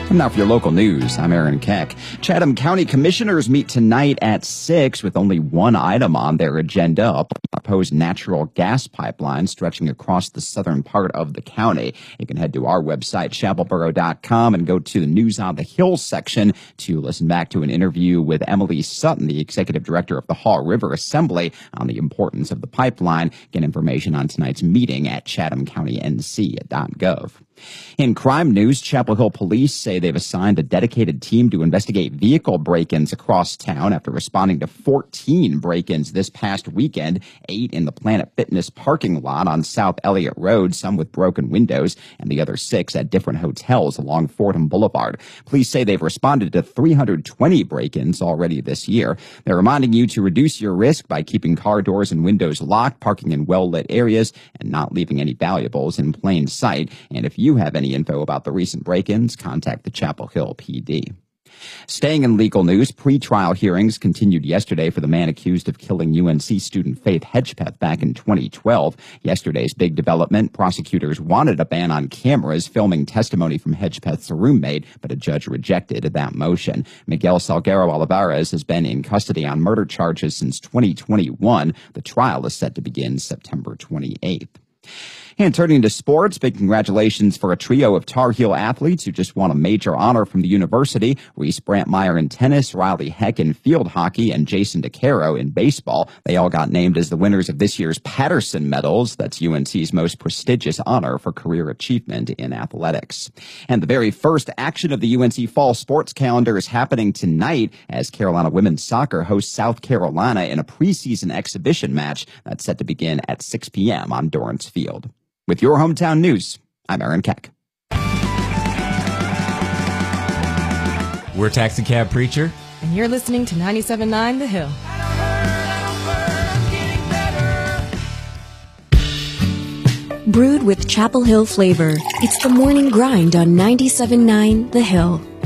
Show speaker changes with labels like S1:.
S1: And now for your local news, I'm Aaron Keck. Chatham County Commissioners meet tonight at 6 with only one item on their agenda, a proposed natural gas pipeline stretching across the southern part of the county. You can head to our website, chapelboro.com, and go to the News on the Hill section to listen back to an interview with Emily Sutton, the executive director of the Haw River Assembly, on the importance of the pipeline. Get information on tonight's meeting at chathamcountync.gov. In crime news, Chapel Hill police say they've assigned a dedicated team to investigate vehicle break-ins across town after responding to 14 break-ins this past weekend, 8 in the Planet Fitness parking lot on South Elliott Road, some with broken windows, and the other 6 at different hotels along Fordham Boulevard. Police say they've responded to 320 break-ins already this year. They're reminding you to reduce your risk by keeping car doors and windows locked, parking in well-lit areas, and not leaving any valuables in plain sight. And if you have any info about the recent break-ins, contact the Chapel Hill PD. Staying in legal news, pre-trial hearings continued yesterday for the man accused of killing UNC student Faith Hedgepeth back in 2012. Yesterday's big development, prosecutors wanted a ban on cameras filming testimony from Hedgepeth's roommate, but a judge rejected that motion. Miguel Salguero Olivares has been in custody on murder charges since 2021. The trial is set to begin September 28th. And turning to sports, big congratulations for a trio of Tar Heel athletes who just won a major honor from the university. Reese Brantmeyer in tennis, Riley Heck in field hockey, and Jason DeCaro in baseball. They all got named as the winners of this year's Patterson Medals. That's UNC's most prestigious honor for career achievement in athletics. And the very first action of the UNC fall sports calendar is happening tonight as Carolina women's soccer hosts South Carolina in a preseason exhibition match that's set to begin at 6 p.m. on Dorrance Field. With your hometown news, I'm Aaron Keck.
S2: We're Taxi Cab Preacher.
S3: And you're listening to 97.9 The Hill.
S4: Brewed with Chapel Hill flavor, it's the morning grind on 97.9 The Hill.